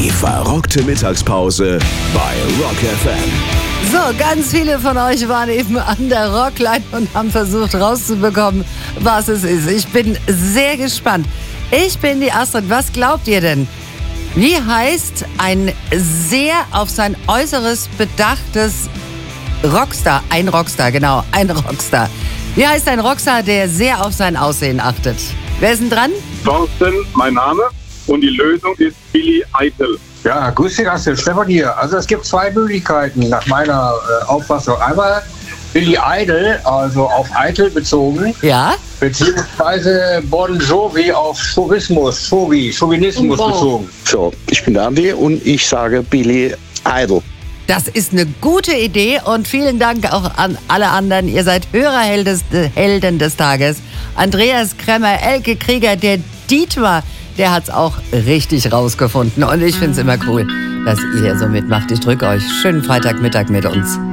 Die verrückte Mittagspause bei Rock FM. So, ganz viele von euch waren eben an der Rockline und haben versucht rauszubekommen, was es ist. Ich bin sehr gespannt. Ich bin die Astrid. Was glaubt ihr denn? Wie heißt ein sehr auf sein Äußeres bedachtes Rockstar? Ein Rockstar, genau, ein Rockstar. Wie heißt ein Rockstar, der sehr auf sein Aussehen achtet? Wer ist denn dran? Thorsten, mein Name. Und die Lösung ist Billy Idol. Ja, grüß dich, Astrid, Stefan hier. Also es gibt zwei Möglichkeiten nach meiner Auffassung. Einmal Billy Idol, also auf Eitel bezogen. Ja. Beziehungsweise Bon Jovi auf Chauvinismus bezogen. So, ich bin Andi und ich sage Billy Idol. Das ist eine gute Idee und vielen Dank auch an alle anderen. Ihr seid Hörerhelden des Tages. Andreas Kremmer, Elke Krieger, der Dietmar, der hat's auch richtig rausgefunden. Und ich find's immer cool, dass ihr so mitmacht. Ich drücke euch schönen Freitagmittag mit uns.